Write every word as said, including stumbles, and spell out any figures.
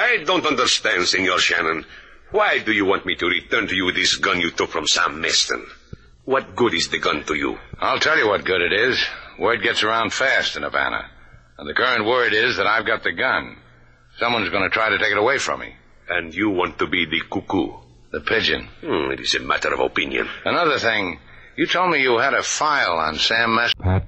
I don't understand, Senor Shannon. Why do you want me to return to you this gun you took from Sam Meston? What good is the gun to you? I'll tell you what good it is. Word gets around fast in Havana. And the current word is that I've got the gun. Someone's going to try to take it away from me. And you want to be the cuckoo? The pigeon. Hmm, it is a matter of opinion. Another thing, you told me you had a file on Sam Meston.